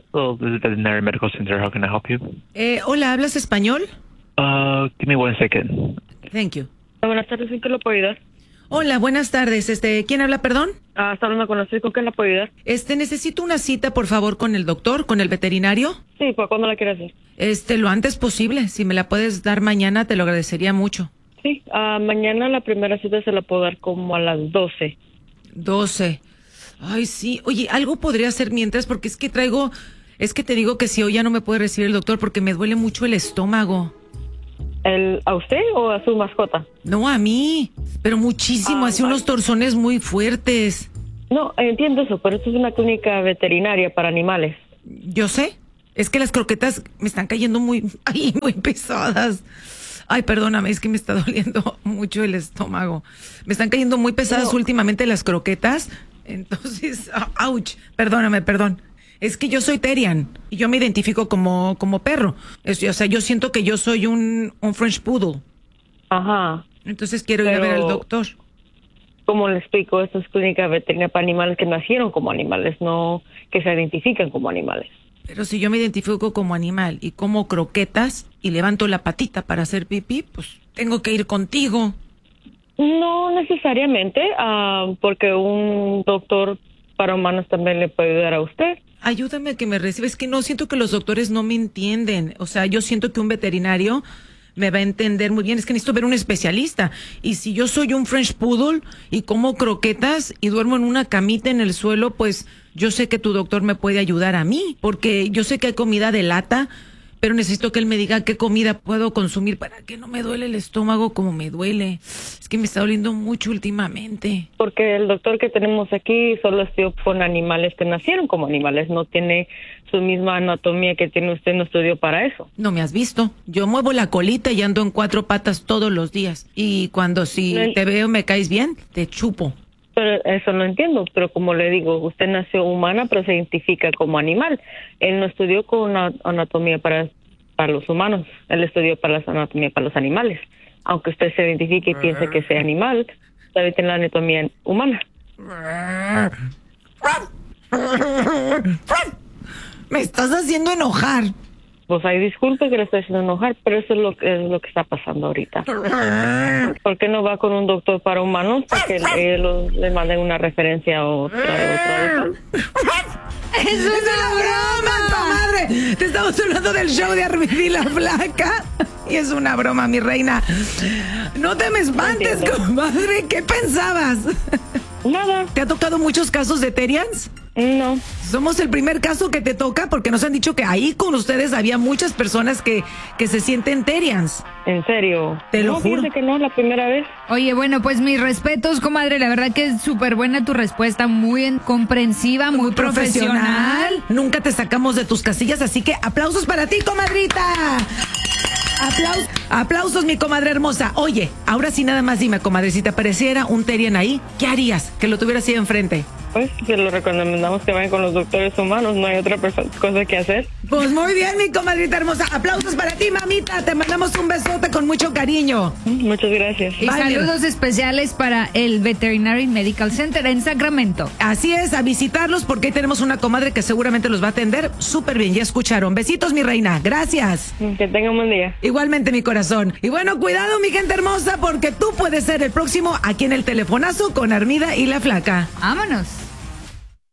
Hello, this is Veterinary Medical Center. How can I help you? Hola, ¿hablas español? Give me 1 second. Thank you. Buenas tardes, ¿en qué lo puedo ayudar? Hola, buenas tardes. ¿Quién habla, perdón? Está hablando con usted, ¿con qué la puedo ayudar? Necesito una cita, por favor, con el doctor, con el veterinario. Sí, ¿para cuándo la quiere hacer? Lo antes posible. Si me la puedes dar mañana, te lo agradecería mucho. Sí, mañana la primera cita se la puedo dar como a las 12. 12. Ay, sí. Oye, algo podría hacer mientras, porque es que te digo que si hoy ya no me puede recibir el doctor porque me duele mucho el estómago. ¿A usted o a su mascota? No, a mí, pero muchísimo, hace unos torzones muy fuertes. No, entiendo eso, pero esto es una clínica veterinaria para animales. Yo sé, es que las croquetas me están cayendo muy pesadas. Ay, perdóname, es que me está doliendo mucho el estómago. Me están cayendo muy pesadas últimamente las croquetas, entonces, ouch, perdón. Es que yo soy Terrian y yo me identifico como perro. O sea, yo siento que yo soy un French Poodle. Ajá. Entonces quiero ir a ver al doctor. ¿Cómo le explico? Esto es clínica veterinaria para animales que nacieron como animales, no que se identifican como animales. Pero si yo me identifico como animal y como croquetas y levanto la patita para hacer pipí, pues tengo que ir contigo. No necesariamente, porque un doctor para humanos también le puede ayudar a usted. Ayúdame a que me reciba. Es que no, siento que los doctores no me entienden. O sea, yo siento que un veterinario me va a entender muy bien. Es que necesito ver un especialista. Y si yo soy un French Poodle y como croquetas y duermo en una camita en el suelo, pues yo sé que tu doctor me puede ayudar a mí. Porque yo sé que hay comida de lata, pero necesito que él me diga qué comida puedo consumir para que no me duele el estómago como me duele. Es que me está doliendo mucho últimamente. Porque el doctor que tenemos aquí solo estudió con animales que nacieron como animales. No tiene su misma anatomía que tiene usted, no estudió para eso. No me has visto. Yo muevo la colita y ando en 4 patas todos los días. Y cuando te veo me caes bien, te chupo. Pero eso no entiendo, pero como le digo, usted nació humana, pero se identifica como animal. Él no estudió con una anatomía para los humanos, él estudió para la anatomía para los animales. Aunque usted se identifique y piense que sea animal, todavía tiene la anatomía humana. Me estás haciendo enojar. Pues hay disculpe que le estoy haciendo enojar, pero eso es lo que está pasando ahorita. ¿Por qué no va con un doctor para humanos para que le manden una referencia a otra? ¡Eso es una broma, comadre! Te estamos hablando del show de Armida la Flaca. Y es una broma, mi reina. No te me espantes, comadre. ¿Qué pensabas? Nada. ¿Te ha tocado muchos casos de Terrians? No. Somos el primer caso que te toca porque nos han dicho que ahí con ustedes había muchas personas que se sienten Terrians. ¿En serio? Te lo juro. Fíjate que no, la primera vez. Oye, bueno, pues mis respetos, comadre. La verdad que es súper buena tu respuesta, muy comprensiva, muy profesional. Nunca te sacamos de tus casillas, así que aplausos para ti, comadrita. Aplausos, mi comadre hermosa. Oye, ahora sí nada más dime, comadre, si te apareciera un Terrian ahí, ¿qué harías? Que lo tuvieras ahí enfrente. Pues se lo recomendamos que vayan con los doctores humanos, no hay otra cosa que hacer. Pues muy bien, mi comadrita hermosa. Aplausos para ti, mamita. Te mandamos un besote con mucho cariño. Muchas gracias. Y saludos especiales para el Veterinary Medical Center en Sacramento. Así es, a visitarlos porque ahí tenemos una comadre que seguramente los va a atender súper bien. Ya escucharon. Besitos, mi reina. Gracias. Que tengan un buen día. Igualmente, mi corazón. Y bueno, cuidado, mi gente hermosa, porque tú puedes ser el próximo aquí en el Telefonazo con Armida y la Flaca. Vámonos.